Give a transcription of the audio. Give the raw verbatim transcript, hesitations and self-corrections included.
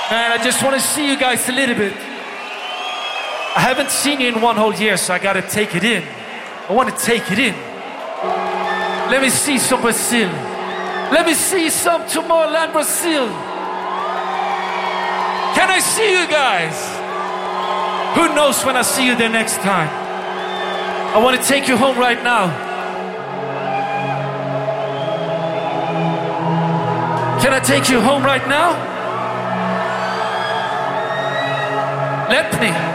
Man, I just want to see you guys a little bit. I haven't seen you in one whole year, so I gotta take it in. I want to take it in. Let me see some Brazil. Let me see some Tomorrowland Brazil. Can I see you guys? Who knows when I see you there next time? I want to take you home right now. Can I take you home right now? Let me.